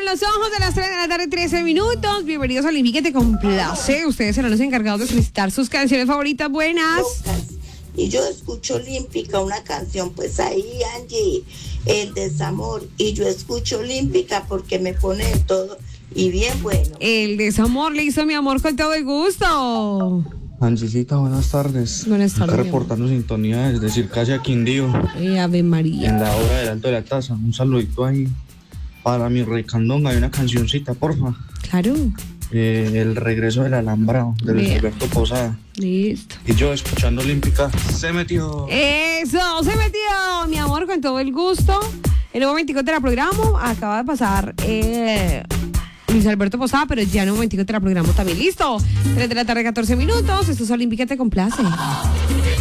los ojos de las 3 de la tarde, 13 minutos. Bienvenidos a Olímpica, te complace. Ustedes serán los encargados de solicitar sus canciones favoritas. Buenas. Y yo escucho Olímpica, una canción, pues ahí, Angie, el desamor. Y yo escucho Olímpica porque me pone de todo y bien bueno. El desamor le hizo mi amor con todo el gusto. Angicita, buenas tardes. Buenas tardes, Acá reportando sintonía desde Circasia Quindío, Ave María. en la hora del Alto de la Taza. Un saludito ahí para mi recandonga. Hay una cancioncita, porfa. Claro. El regreso del alambrado, de Luis Bien. Alberto Posada. Listo. Y yo, escuchando Olímpica, se metió. Eso, se metió mi amor con todo el gusto. El nuevo 24 de la programa acaba de pasar Luis Alberto Posada, pero ya en un momentico te la programo también. Listo. 3 de la tarde, 14 minutos. Esto es Olímpica, te complace.